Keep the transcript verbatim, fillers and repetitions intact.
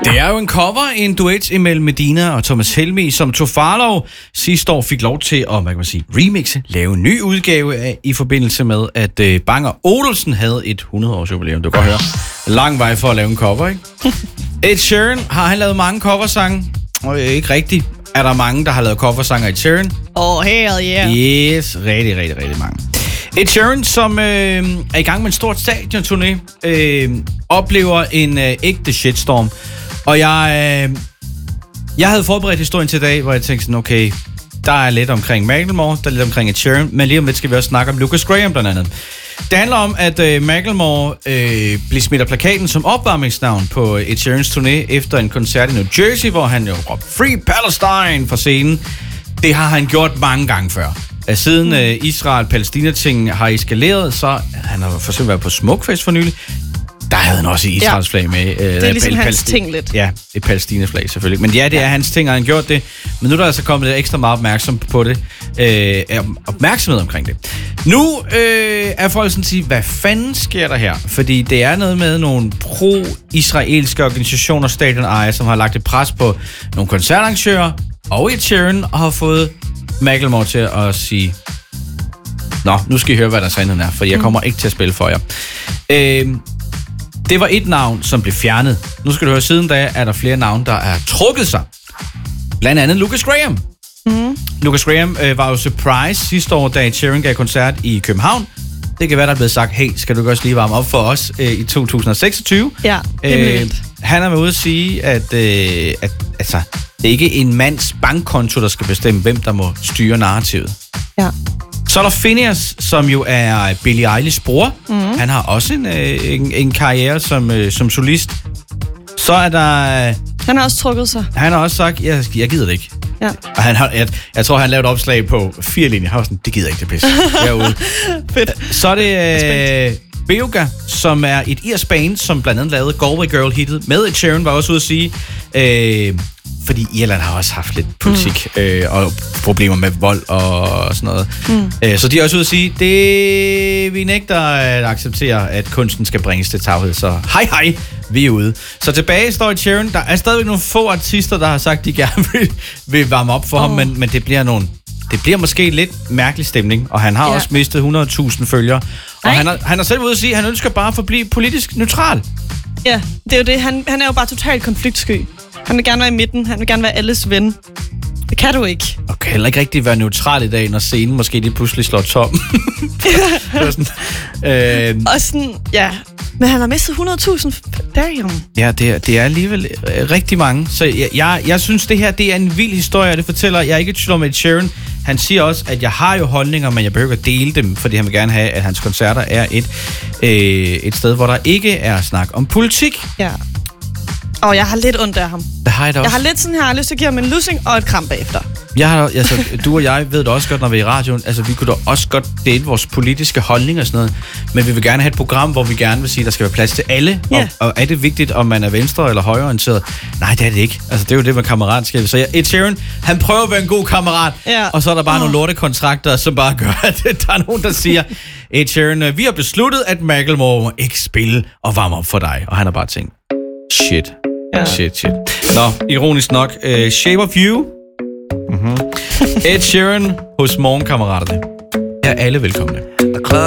Det er jo en cover, en duet imellem Medina og Thomas Helmig, som Toffarlov sidste år fik lov til at, hvad kan man sige, remixe, lave en ny udgave af, i forbindelse med, at uh, Bang og Olufsen havde et hundrede-års jubilæum. Du kan godt høre. Lang vej for at lave en cover, ikke? Ed Sheeran, har han lavet mange coversange? Og ikke rigtigt. Er der mange, der har lavet coversange af Ed Sheeran? Oh, hell yeah. Yes, rigtig, rigtig, rigtig mange. Ed Sheeran, som øh, er i gang med en stort stadionturné, øh, oplever en øh, ægte shitstorm. Og jeg, øh, jeg havde forberedt historien til i dag, hvor jeg tænkte sådan, okay, der er lidt omkring Macklemore, der er lidt omkring Ed Sheeran, men lige om lidt skal vi også snakke om Lukas Graham blandt andet. Det handler om, at øh, Macklemore øh, blev smidt af plakaten som opvarmningsnavn på Ed Sheerans turné efter en koncert i New Jersey, hvor han jo råbte Free Palestine fra scenen. Det har han gjort mange gange før. Siden øh, Israel-Palæstina-ting har eskaleret, så han har for eksempel været på Smukfest for nylig. Der havde han også Israels flag med. Øh, det er ligesom hans ting lidt. Ja, et Palæstina-flag selvfølgelig. Men ja, det er ja. hans ting, og han har gjort det. Men nu er der altså kommet lidt ekstra meget opmærksom på det. Øh, opmærksomhed omkring det. Nu øh, er folk sådan at sige, hvad fanden sker der her? Fordi det er noget med nogle pro-israelske organisationer, stadionejere, som har lagt et pres på nogle koncertarrangører og Ed Sheeran, og har fået Macklemore til at sige, nå, nu skal I høre, hvad der sandheden er, for jeg kommer ikke til at spille for jer. Øh, Det var et navn, som blev fjernet. Nu skal du høre, siden da er der flere navne, der er trukket sig. Blandt andet Lukas Graham. Mm. Lukas Graham øh, var jo surprise sidste år, da Ed Sheeran gav koncert i København. Det kan være, der er blevet sagt, hey, skal du også lige varme op for os øh, i to tusind og seksogtyve? Ja, det øh, Han er med ude at sige, at, øh, at altså, det er ikke en mands bankkonto, der skal bestemme, hvem der må styre narrativet. Ja. Så er der Phineas, som jo er Billie Eilish's bror. Mm. Han har også en, en, en karriere som, som solist. Så er der... Han har også trukket sig. Han har også sagt, jeg, jeg gider det ikke. Ja. Og han har, jeg, jeg tror, han lavede et opslag på fire linjer. Han var sådan, det gider ikke, det pisse. Herude. Fedt. Så er det uh, Beoga, som er et irsk band, som blandt andet lavede Galway Girl-hittet med Ed Sheeran, var også ude at sige... Uh, fordi Irland har også haft lidt politik mm. øh, og problemer med vold og sådan noget. Mm. Øh, så de er også ude at sige, det vi nægter at acceptere, at kunsten skal bringes til tavhed. Så hej hej, vi er ude. Så tilbage står Ed Sheeran. Der er stadigvæk nogle få artister, der har sagt, at de gerne vil, vil varme op for oh. ham, men, men det bliver nogle... Det bliver måske lidt mærkelig stemning, og han har ja. også mistet hundrede tusind følgere. Og han har, han har selv ude at sige, at han ønsker bare at forblive politisk neutral. Ja, det er jo det. Han, han er jo bare totalt konfliktsky. Han vil gerne være i midten. Han vil gerne være alles ven. Det kan du ikke. Og kan heller ikke rigtig være neutral i dag, når scenen måske lige pludselig slår tom. Det sådan, øh... Og sådan, ja. Men han har mistet hundrede tusind. Damn. Ja, det er, det er alligevel øh, rigtig mange. Så jeg, jeg, jeg synes, det her det er en vild historie, og det fortæller, jeg er ikke i tvivl om Ed Sheeran. Han siger også, at jeg har jo holdninger, men jeg behøver at dele dem, fordi han vil gerne have, at hans koncerter er et, øh, et sted, hvor der ikke er snak om politik. Ja. Og jeg har lidt ondt af ham. Det har jeg da også. Jeg har lidt sådan her, jeg har lyst til at give ham en lussing og et kram bagefter. Jeg har, altså, du og jeg ved det også godt, når vi er i radioen. Altså, vi kunne da også godt dele vores politiske holdninger og sådan noget. Men vi vil gerne have et program, hvor vi gerne vil sige, at der skal være plads til alle. Yeah. Og, og er det vigtigt, om man er venstre- eller højreorienteret? Nej, det er det ikke. Altså, det er jo det med kammeratskab. Så Ed Sheeran, han prøver at være en god kammerat. Yeah. Og så er der bare oh. nogle lortekontrakter, som bare gør, at der er nogen, der siger, Ed Sheeran, vi har besluttet, at Macklemore må ikke spille og varme op for dig. Og han har bare tænkt, shit. Yeah. Shit, shit. Nå, ironisk nok. Uh, Shape of You. Mm-hmm. Ed Sheeran hos Morgenkammeraterne. Er alle velkomne.